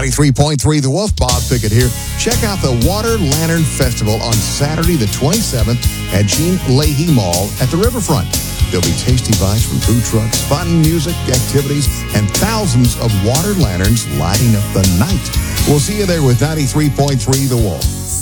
93.3 The Wolf, Bob Pickett here. Check out the Water Lantern Festival on Saturday the 27th at Gene Leahy Mall at the Riverfront. There'll be tasty bites from food trucks, fun music, activities, and thousands of water lanterns lighting up the night. We'll see you there with 93.3 The Wolf.